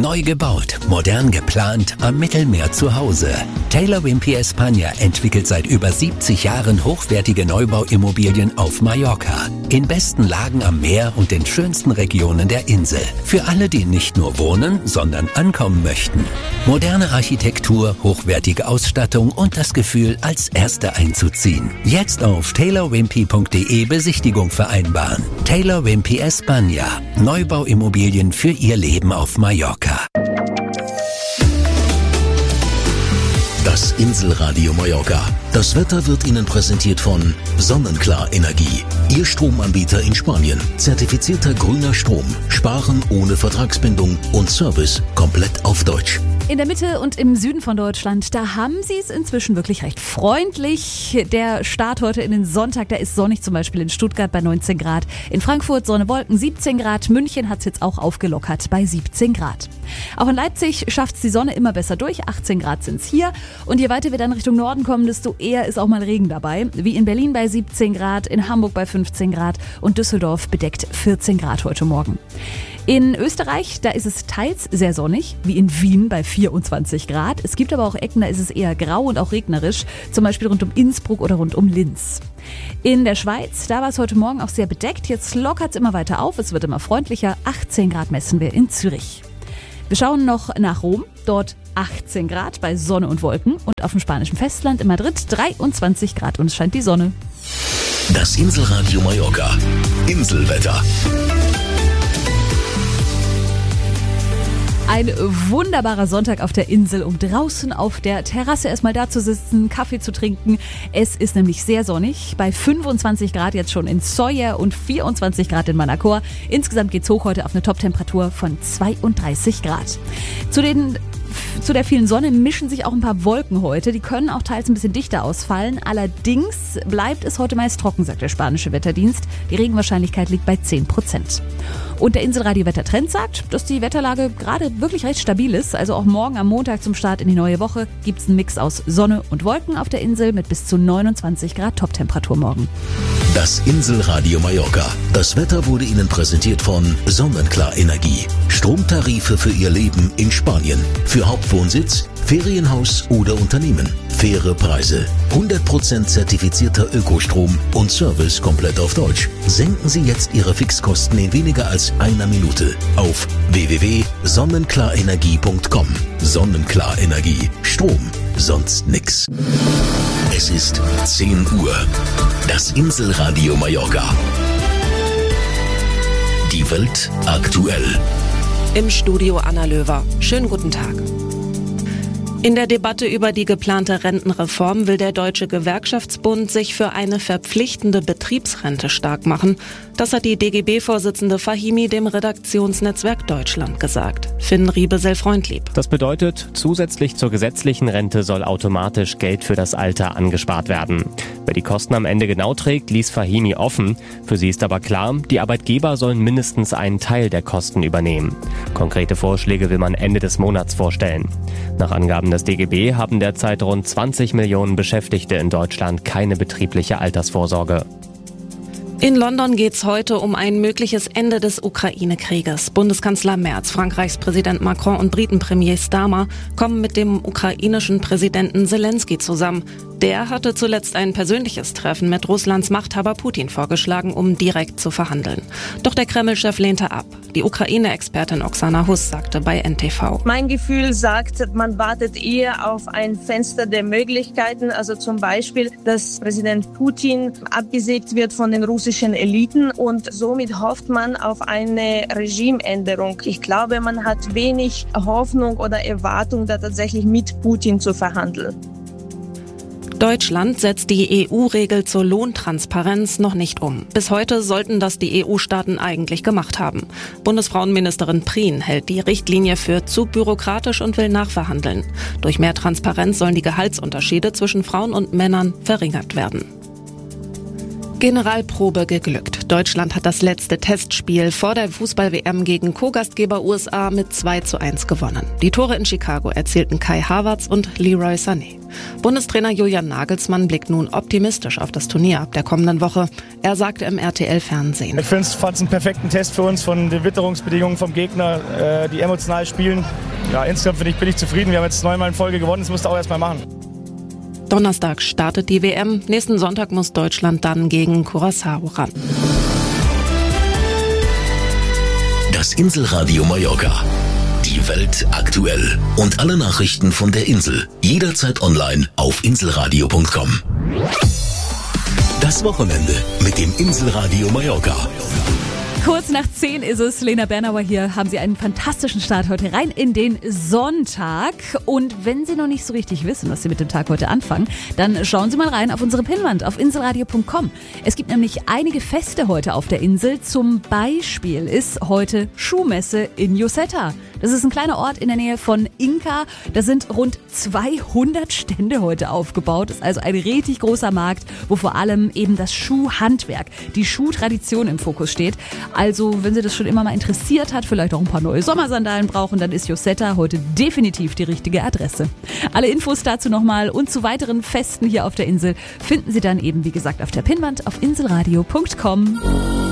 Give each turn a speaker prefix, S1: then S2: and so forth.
S1: Neu gebaut, modern geplant, am Mittelmeer zu Hause. Taylor Wimpey España entwickelt seit über 70 Jahren hochwertige Neubauimmobilien auf Mallorca. In besten Lagen am Meer und den schönsten Regionen der Insel. Für alle, die nicht nur wohnen, sondern ankommen möchten. Moderne Architektur, hochwertige Ausstattung und das Gefühl, als Erste einzuziehen. Jetzt auf taylorwimpey.de Besichtigung vereinbaren. Taylor Wimpey España. Neubauimmobilien für Ihr Leben auf Mallorca.
S2: Das Inselradio Mallorca. Das Wetter wird Ihnen präsentiert von Sonnenklar Energie. Ihr Stromanbieter in Spanien. Zertifizierter grüner Strom. Sparen ohne Vertragsbindung und Service komplett auf Deutsch.
S3: In der Mitte und im Süden von Deutschland, da haben sie es inzwischen wirklich recht freundlich. Der Start heute in den Sonntag, der ist sonnig, zum Beispiel in Stuttgart bei 19 Grad. In Frankfurt Sonne, Wolken 17 Grad. München hat es jetzt auch aufgelockert bei 17 Grad. Auch in Leipzig schafft es die Sonne immer besser durch. 18 Grad sind es hier. Und je weiter wir dann Richtung Norden kommen, desto eher ist auch mal Regen dabei. Wie in Berlin bei 17 Grad, in Hamburg bei 15 Grad und Düsseldorf bedeckt 14 Grad heute Morgen. In Österreich, da ist es teils sehr sonnig, wie in Wien bei 24 Grad. Es gibt aber auch Ecken, da ist es eher grau und auch regnerisch, zum Beispiel rund um Innsbruck oder rund um Linz. In der Schweiz, da war es heute Morgen auch sehr bedeckt. Jetzt lockert es immer weiter auf, es wird immer freundlicher. 18 Grad messen wir in Zürich. Wir schauen noch nach Rom, dort 18 Grad bei Sonne und Wolken. Und auf dem spanischen Festland in Madrid 23 Grad und es scheint die Sonne.
S2: Das Inselradio Mallorca. Inselwetter.
S3: Ein wunderbarer Sonntag auf der Insel, um draußen auf der Terrasse erstmal da zu sitzen, Kaffee zu trinken. Es ist nämlich sehr sonnig, bei 25 Grad jetzt schon in Sóller und 24 Grad in Manacor. Insgesamt geht's hoch heute auf eine Top-Temperatur von 32 Grad. Zu der vielen Sonne mischen sich auch ein paar Wolken heute. Die können auch teils ein bisschen dichter ausfallen. Allerdings bleibt es heute meist trocken, sagt der spanische Wetterdienst. Die Regenwahrscheinlichkeit liegt bei 10%. Und der Inselradio Wettertrend sagt, dass die Wetterlage gerade wirklich recht stabil ist. Also auch morgen am Montag zum Start in die neue Woche gibt es einen Mix aus Sonne und Wolken auf der Insel mit bis zu 29 Grad Top-Temperatur morgen.
S2: Das Inselradio Mallorca. Das Wetter wurde Ihnen präsentiert von Sonnenklar Energie. Stromtarife für Ihr Leben in Spanien. Für Hauptwohnsitz, Ferienhaus oder Unternehmen. Faire Preise. 100% zertifizierter Ökostrom und Service komplett auf Deutsch. Senken Sie jetzt Ihre Fixkosten in weniger als einer Minute auf www.sonnenklarenergie.com. Sonnenklar Energie. Strom. Sonst nix. Es ist 10 Uhr. Das Inselradio Mallorca. Die Welt aktuell.
S4: Im Studio Anna Löwer. Schönen guten Tag. In der Debatte über die geplante Rentenreform will der Deutsche Gewerkschaftsbund sich für eine verpflichtende Betriebsrente stark machen. Das hat die DGB-Vorsitzende Fahimi dem Redaktionsnetzwerk Deutschland gesagt. Finn Riebesel-Freundlieb.
S5: Das bedeutet, zusätzlich zur gesetzlichen Rente soll automatisch Geld für das Alter angespart werden. Wer die Kosten am Ende genau trägt, ließ Fahimi offen. Für sie ist aber klar, die Arbeitgeber sollen mindestens einen Teil der Kosten übernehmen. Konkrete Vorschläge will man Ende des Monats vorstellen. Nach Angaben des DGB haben derzeit rund 20 Millionen Beschäftigte in Deutschland keine betriebliche Altersvorsorge.
S4: In London geht's heute um ein mögliches Ende des Ukraine-Krieges. Bundeskanzler Merz, Frankreichs Präsident Macron und Britenpremier Starmer kommen mit dem ukrainischen Präsidenten Zelensky zusammen. Der hatte zuletzt ein persönliches Treffen mit Russlands Machthaber Putin vorgeschlagen, um direkt zu verhandeln. Doch der Kreml-Chef lehnte ab. Die Ukraine-Expertin Oksana Huss sagte bei NTV:
S6: Mein Gefühl sagt, man wartet eher auf ein Fenster der Möglichkeiten. Also zum Beispiel, dass Präsident Putin abgesägt wird von den russischen Eliten und somit hofft man auf eine Regimeänderung. Ich glaube, man hat wenig Hoffnung oder Erwartung, da tatsächlich mit Putin zu verhandeln.
S4: Deutschland setzt die EU-Regel zur Lohntransparenz noch nicht um. Bis heute sollten das die EU-Staaten eigentlich gemacht haben. Bundesfrauenministerin Prien hält die Richtlinie für zu bürokratisch und will nachverhandeln. Durch mehr Transparenz sollen die Gehaltsunterschiede zwischen Frauen und Männern verringert werden. Generalprobe geglückt. Deutschland hat das letzte Testspiel vor der Fußball-WM gegen Co-Gastgeber USA mit 2:1 gewonnen. Die Tore in Chicago erzielten Kai Havertz und Leroy Sané. Bundestrainer Julian Nagelsmann blickt nun optimistisch auf das Turnier ab der kommenden Woche. Er sagte im RTL-Fernsehen:
S7: Ich fand es einen perfekten Test für uns von den Witterungsbedingungen vom Gegner, die emotional spielen. Ja, insgesamt bin ich zufrieden. Wir haben jetzt 9-mal in Folge gewonnen, das musst du auch erstmal machen.
S4: Donnerstag startet die WM. Nächsten Sonntag muss Deutschland dann gegen Curaçao ran.
S2: Das Inselradio Mallorca. Die Welt aktuell. Und alle Nachrichten von der Insel. Jederzeit online auf inselradio.com. Das Wochenende mit dem Inselradio Mallorca.
S3: Kurz nach 10 ist es. Lena Bernauer hier. Haben Sie einen fantastischen Start heute rein in den Sonntag. Und wenn Sie noch nicht so richtig wissen, was Sie mit dem Tag heute anfangen, dann schauen Sie mal rein auf unsere Pinnwand auf inselradio.com. Es gibt nämlich einige Feste heute auf der Insel. Zum Beispiel ist heute Schuhmesse in Lloseta. Das ist ein kleiner Ort in der Nähe von Inca. Da sind rund 200 Stände heute aufgebaut. Das ist also ein richtig großer Markt, wo vor allem eben das Schuhhandwerk, die Schuhtradition im Fokus steht. Also, wenn Sie das schon immer mal interessiert hat, vielleicht auch ein paar neue Sommersandalen brauchen, dann ist Lloseta heute definitiv die richtige Adresse. Alle Infos dazu nochmal und zu weiteren Festen hier auf der Insel finden Sie dann eben, wie gesagt, auf der Pinnwand auf inselradio.com.